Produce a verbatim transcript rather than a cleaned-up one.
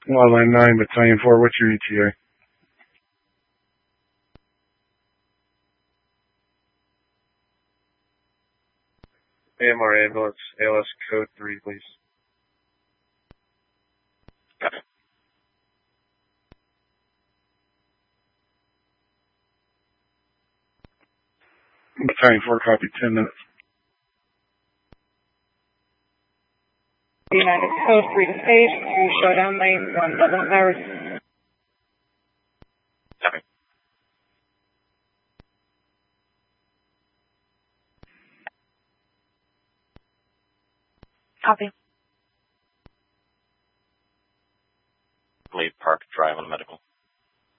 Wildland nine, Battalion four, what's your E T A? A M R ambulance, A L S code three, please. Battalion four, copy, ten minutes. United code three to stage, to showdown lane, one dozen hours. Copy. Copy. Leave Park Drive on medical.